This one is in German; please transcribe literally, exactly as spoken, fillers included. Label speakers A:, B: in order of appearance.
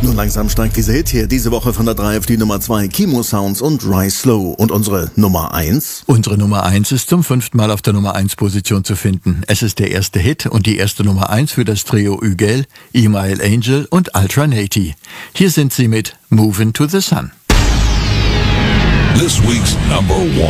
A: Nun langsam steigt dieser Hit hier diese Woche von der drei auf die Nummer zwei. Kimo Sounds und Rise Slow. Und unsere Nummer eins?
B: Unsere Nummer eins ist zum fünften Mal auf der Nummer eins Position zu finden. Es ist der erste Hit und die erste Nummer eins für das Trio Ügel, Email Angel und Ultra Nati. Hier sind sie mit Movin' to the Sun.
C: This week's number one.